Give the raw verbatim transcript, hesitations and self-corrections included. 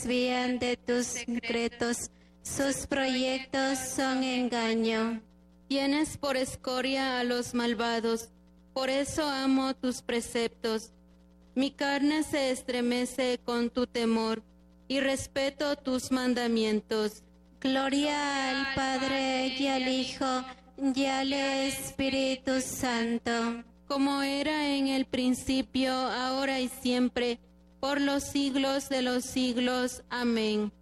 desvían de tus secretos, sus proyectos son engaño. Tienes por escoria a los malvados, por eso amo tus preceptos. Mi carne se estremece con tu temor, y respeto tus mandamientos. Gloria al Padre y al Hijo y al Espíritu Santo. Como era en el principio, ahora y siempre, por los siglos de los siglos. Amén.